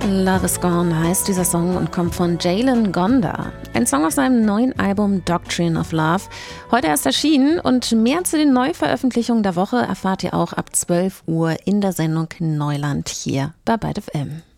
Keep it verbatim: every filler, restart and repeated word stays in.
Love is Gone heißt dieser Song und kommt von Jalen Gonda. Ein Song aus seinem neuen Album Doctrine of Love. Heute erst erschienen und mehr zu den Neuveröffentlichungen der Woche erfahrt ihr auch ab zwölf Uhr in der Sendung Neuland hier bei Byte F M.